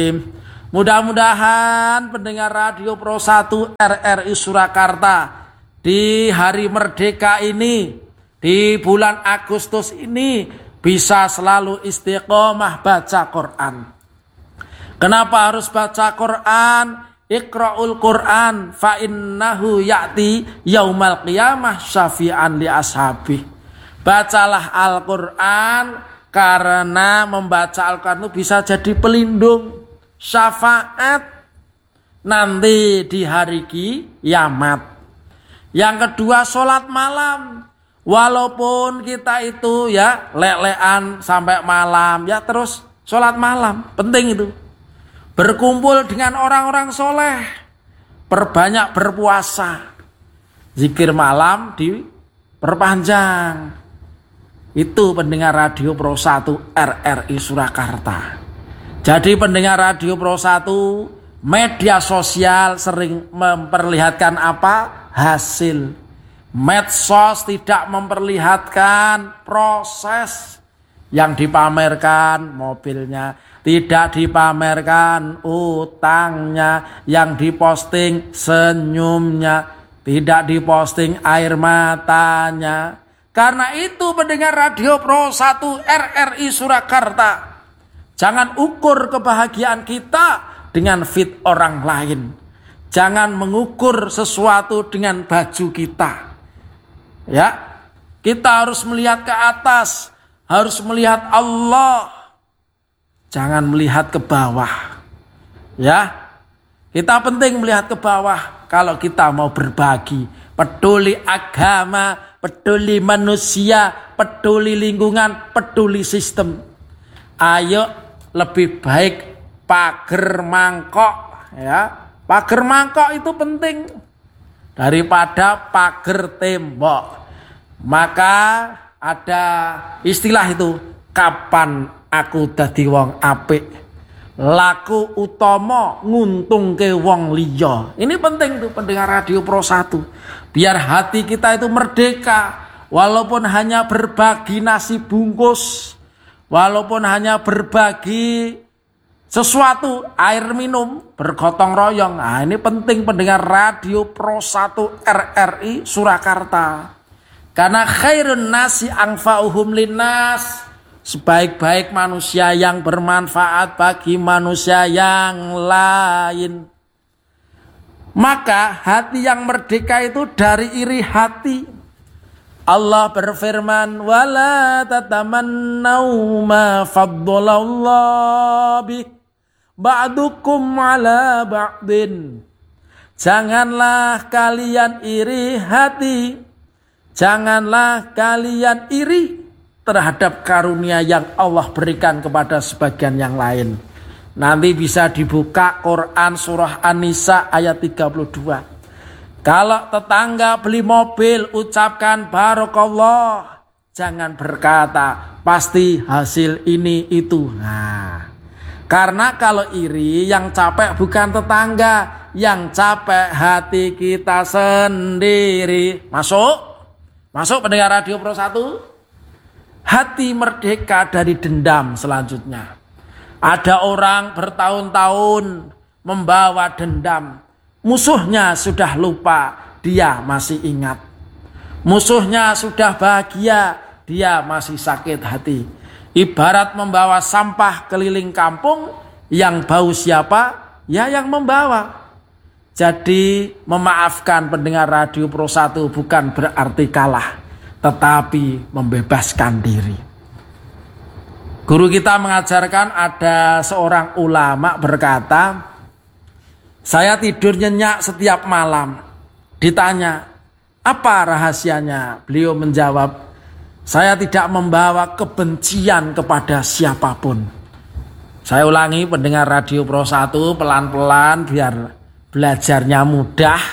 Mudah-mudahan pendengar Radio Pro 1 RRI Surakarta di hari merdeka ini, di bulan Agustus ini bisa selalu istiqomah baca Quran. Kenapa harus baca Quran? Iqra'ul Quran fa innahu ya'ti yaumal qiyamah syafi'an li ashabi. Bacalah Al-Quran karena membaca Al-Quran itu bisa jadi pelindung, syafaat nanti di hari kiamat. Yang kedua, sholat malam. Walaupun kita itu ya lelean sampai malam, ya terus sholat malam, penting itu. Berkumpul dengan orang-orang soleh, perbanyak berpuasa, zikir malam diperpanjang. Itu pendengar Radio Pro 1 RRI Surakarta. Jadi pendengar Radio Pro 1, media sosial sering memperlihatkan apa? Hasil. Medsos tidak memperlihatkan proses. Yang dipamerkan mobilnya, tidak dipamerkan utangnya, yang diposting senyumnya, tidak diposting air matanya. Karena itu pendengar Radio Pro 1 RRI Surakarta, jangan ukur kebahagiaan kita dengan feed orang lain. Jangan mengukur sesuatu dengan baju kita. Ya, kita harus melihat ke atas, harus melihat Allah. Jangan melihat ke bawah. Ya, kita penting melihat ke bawah kalau kita mau berbagi. Peduli agama, peduli manusia, peduli lingkungan, peduli sistem. Ayo lebih baik pager mangkok, ya. Pager mangkok itu penting daripada pager tembok. Maka ada istilah itu, kapan aku dadi wong apik, laku utama nguntungke wong liya. Ini penting tuh pendengar Radio Pro 1. Biar hati kita itu merdeka, walaupun hanya berbagi nasi bungkus, walaupun hanya berbagi sesuatu, air minum, bergotong royong. Nah, ini penting pendengar Radio Pro 1 RRI Surakarta. Karena khairun nasi anfa'uhum linnas, sebaik-baik manusia yang bermanfaat bagi manusia yang lain. Maka hati yang merdeka itu dari iri hati. Allah berfirman, wala tatamannau ma faddalallahu bih ba'dukum ala ba'din. Janganlah kalian iri hati, janganlah kalian iri terhadap karunia yang Allah berikan kepada sebagian yang lain. Nanti bisa dibuka Quran surah An-Nisa ayat 32. Kalau tetangga beli mobil, ucapkan barokallah. Jangan berkata pasti hasil ini itu. Nah, karena kalau iri yang capek bukan tetangga, yang capek hati kita sendiri. Masuk pendengar Radio Pro 1. Hati merdeka dari dendam selanjutnya. Ada orang bertahun-tahun membawa dendam. Musuhnya sudah lupa, dia masih ingat. Musuhnya sudah bahagia, dia masih sakit hati. Ibarat membawa sampah keliling kampung, yang bau siapa? Ya yang membawa. Jadi memaafkan pendengar Radio Pro 1 bukan berarti kalah, tetapi membebaskan diri. Guru kita mengajarkan, ada seorang ulama berkata, saya tidur nyenyak setiap malam. Ditanya, apa rahasianya? Beliau menjawab, saya tidak membawa kebencian kepada siapapun. Saya ulangi pendengar Radio Pro 1 pelan-pelan biar belajarnya mudah.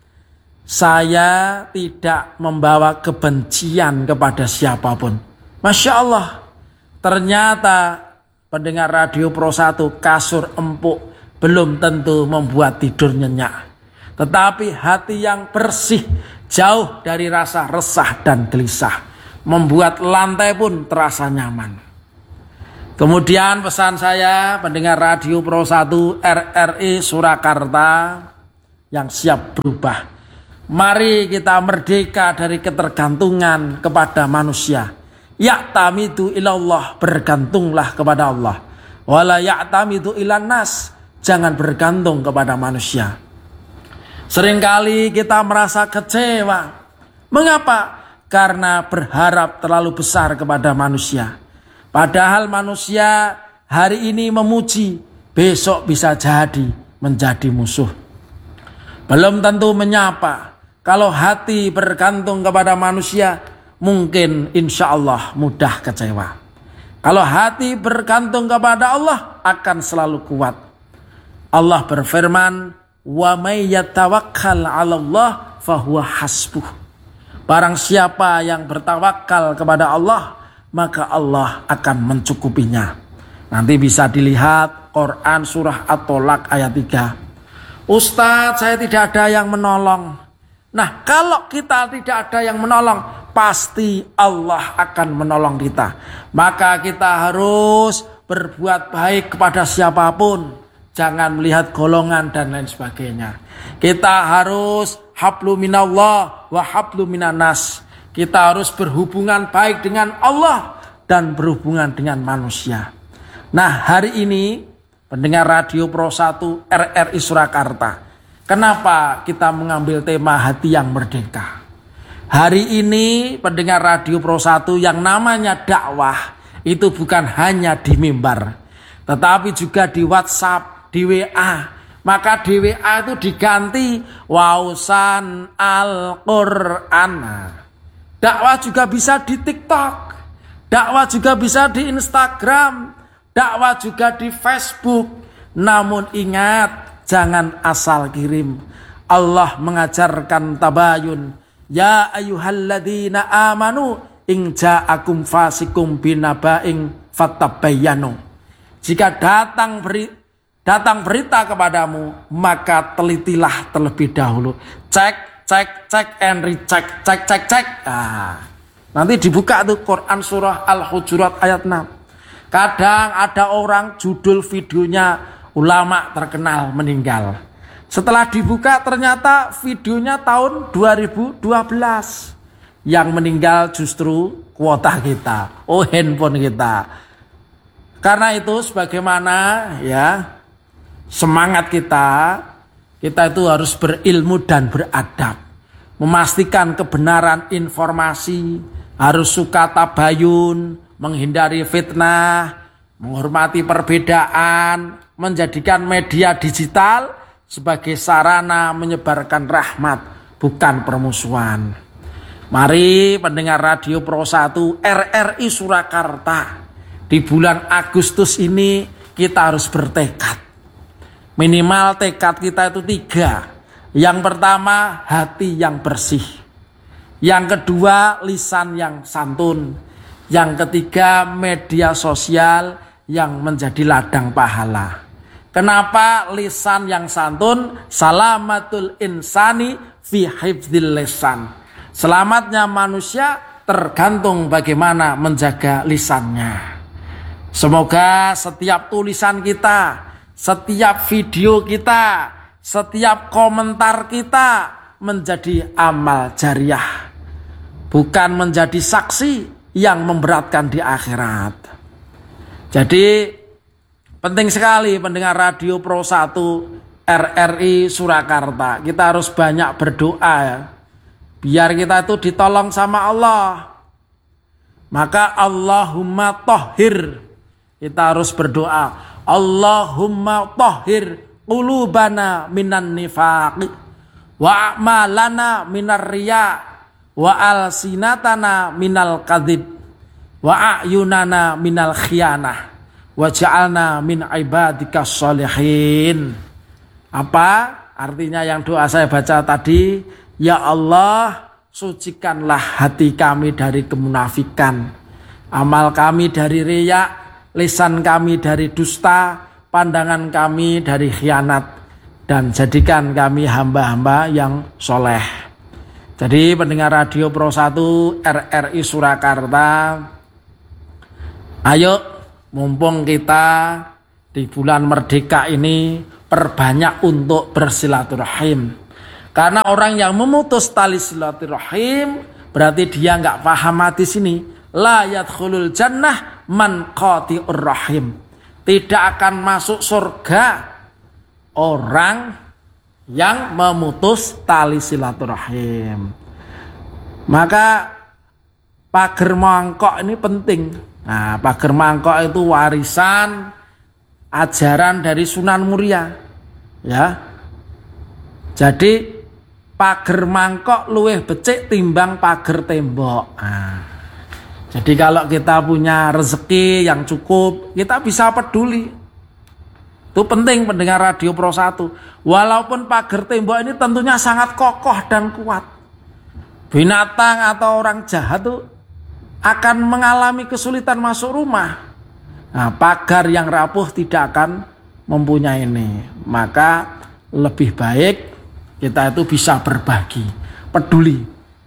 Saya tidak membawa kebencian kepada siapapun. Masya Allah. Ternyata pendengar Radio Pro 1, kasur empuk belum tentu membuat tidur nyenyak. Tetapi hati yang bersih, jauh dari rasa resah dan gelisah, membuat lantai pun terasa nyaman. Kemudian pesan saya pendengar Radio Pro 1 RRI Surakarta yang siap berubah. Mari kita merdeka dari ketergantungan kepada manusia. Ya'tamidu ilallah, bergantunglah kepada Allah. Wala ya'tamidu ilan nas, jangan bergantung kepada manusia. Seringkali kita merasa kecewa. Mengapa? Karena berharap terlalu besar kepada manusia. Padahal manusia hari ini memuji, besok bisa jadi menjadi musuh. Belum tentu menyapa. Kalau hati bergantung kepada manusia, mungkin insya Allah mudah kecewa. Kalau hati bergantung kepada Allah, akan selalu kuat. Allah berfirman, wa may yatawakkal 'alallah fahuwa hasbuh. Barang siapa yang bertawakal kepada Allah, maka Allah akan mencukupinya. Nanti bisa dilihat Quran surah At-Tolak ayat 3. Ustadz, saya tidak ada yang menolong. Nah, kalau kita tidak ada yang menolong, pasti Allah akan menolong kita. Maka kita harus berbuat baik kepada siapapun. Jangan melihat golongan dan lain sebagainya. Kita harus hablu minallah wa hablu minanas. Kita harus berhubungan baik dengan Allah dan berhubungan dengan manusia. Nah, hari ini pendengar Radio Pro 1 RRI Surakarta, kenapa kita mengambil tema hati yang merdeka? Hari ini pendengar Radio Pro 1 yang namanya dakwah itu bukan hanya di mimbar, tetapi juga di WhatsApp, di WA. Maka di WA itu diganti wausan Al-Qur'an. Dakwah juga bisa di TikTok, dakwah juga bisa di Instagram, dakwah juga di Facebook. Namun ingat, jangan asal kirim. Allah mengajarkan tabayun. Ya ayyuhalladzina amanu in ja'akum fasikum binaba'in fattabayyanu. Jika datang berita kepadamu, maka telitilah terlebih dahulu. Cek and recheck, cek. Nanti dibuka tuh Quran surah Al-Hujurat ayat 6. Kadang ada orang judul videonya ulama terkenal meninggal. Setelah dibuka ternyata videonya tahun 2012. Yang meninggal justru kuota kita, handphone kita. Karena itu sebagaimana ya semangat kita itu harus berilmu dan beradab. Memastikan kebenaran informasi, harus suka tabayun, menghindari fitnah, menghormati perbedaan, menjadikan media digital sebagai sarana menyebarkan rahmat, bukan permusuhan. Mari pendengar Radio Pro 1 RRI Surakarta, di bulan Agustus ini kita harus bertekad. Minimal tekad kita itu 3. Yang pertama, hati yang bersih. Yang kedua, lisan yang santun. Yang ketiga, media sosial yang menjadi ladang pahala. Kenapa lisan yang santun? Salamatul insani fi hifdzil lisan. Selamatnya manusia tergantung bagaimana menjaga lisannya. Semoga setiap tulisan kita, setiap video kita, setiap komentar kita menjadi amal jariah, bukan menjadi saksi yang memberatkan di akhirat. Jadi penting sekali pendengar Radio Pro 1 RRI Surakarta, kita harus banyak berdoa ya, biar kita itu ditolong sama Allah. Maka Allahumma tahhir, kita harus berdoa, Allahumma tahhir qulubana minan nifaq wa a'malana minar riya wa alsinatana minal kadhib wa a'yunana minal khianah wa ja'alna min ibadikas sholihin. Apa artinya yang doa saya baca tadi? Ya Allah, sucikanlah hati kami dari kemunafikan, amal kami dari riya, lisan kami dari dusta, pandangan kami dari khianat, dan jadikan kami hamba-hamba yang soleh. Jadi pendengar Radio Pro 1 RRI Surakarta, ayo mumpung kita di bulan merdeka ini perbanyak untuk bersilaturahim. Karena orang yang memutus tali silaturahim berarti dia nggak paham hadis ini. La yadkhulul jannah man qati'ur rahim. Tidak akan masuk surga orang yang memutus tali silaturahim. Maka pager mangkok ini penting. Nah, pager mangkok itu warisan ajaran dari Sunan Muria. Ya. Jadi pager mangkok luwih becik timbang pager tembok. Nah, jadi kalau kita punya rezeki yang cukup, kita bisa peduli. Itu penting pendengar Radio Pro 1. Walaupun pager tembok ini tentunya sangat kokoh dan kuat. Binatang atau orang jahat tuh akan mengalami kesulitan masuk rumah. Nah, pagar yang rapuh tidak akan mempunyai ini. Maka lebih baik kita itu bisa berbagi, peduli.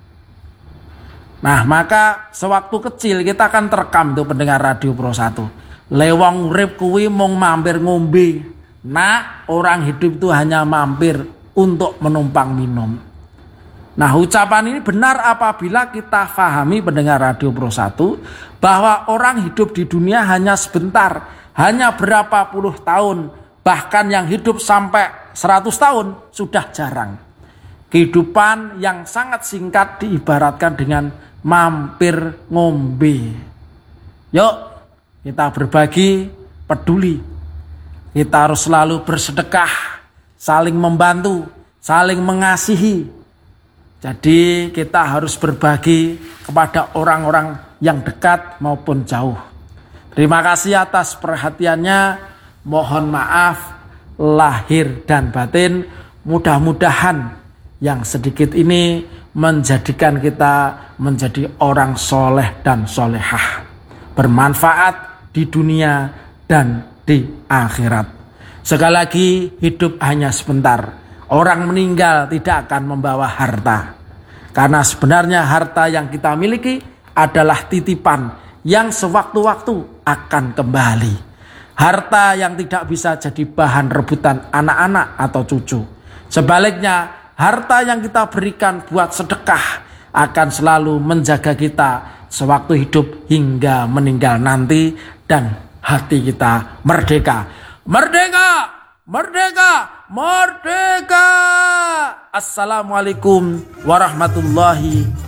Nah, maka sewaktu kecil kita akan terekam tuh pendengar Radio Pro 1. Lewang urip kuwi mung mampir ngombe. Nah, orang hidup itu hanya mampir untuk menumpang minum. Nah, ucapan ini benar apabila kita pahami pendengar Radio Pro 1 bahwa orang hidup di dunia hanya sebentar, hanya berapa puluh tahun, bahkan yang hidup sampai 100 tahun sudah jarang. Kehidupan yang sangat singkat diibaratkan dengan mampir ngombe. Yuk, kita berbagi, peduli. Kita harus selalu bersedekah, saling membantu, saling mengasihi. Jadi kita harus berbagi kepada orang-orang yang dekat maupun jauh. Terima kasih atas perhatiannya. Mohon maaf lahir dan batin. Mudah-mudahan yang sedikit ini menjadikan kita menjadi orang soleh dan solehah. Bermanfaat di dunia dan di akhirat. Sekali lagi, hidup hanya sebentar. Orang meninggal tidak akan membawa harta. Karena sebenarnya harta yang kita miliki adalah titipan yang sewaktu-waktu akan kembali. Harta yang tidak bisa jadi bahan rebutan anak-anak atau cucu. Sebaliknya, harta yang kita berikan buat sedekah akan selalu menjaga kita sewaktu hidup hingga meninggal nanti dan hati kita merdeka. Merdeka! Merdeka! Merdeka! Assalamualaikum warahmatullahi